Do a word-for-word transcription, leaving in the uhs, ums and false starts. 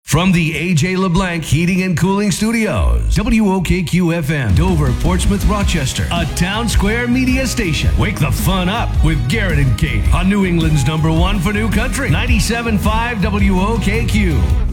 From the A J LeBlanc Heating and Cooling Studios, W O K Q F M, Dover, Portsmouth, Rochester, a Town Square media station. Wake the fun up with Garrett and Kate on New England's number one for new country, ninety-seven point five W O K Q.